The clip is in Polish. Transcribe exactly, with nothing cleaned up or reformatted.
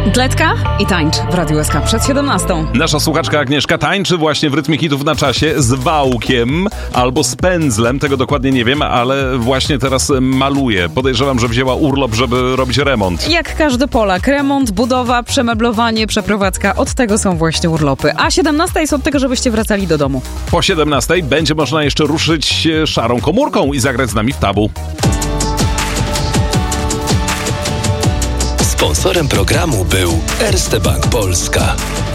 Dletka i tańcz w Radiu S K przed siedemnastą. Nasza słuchaczka Agnieszka tańczy właśnie w rytmie hitów na czasie z wałkiem albo z pędzlem, tego dokładnie nie wiem, ale właśnie teraz maluje. Podejrzewam, że wzięła urlop, żeby robić remont. Jak każdy Polak, remont, budowa, przemeblowanie, przeprowadzka, od tego są właśnie urlopy. A siedemnasta jest od tego, żebyście wracali do domu. Po siedemnastej będzie można jeszcze ruszyć szarą komórką i zagrać z nami w tabu. Sponsorem programu był Erste Bank Polska.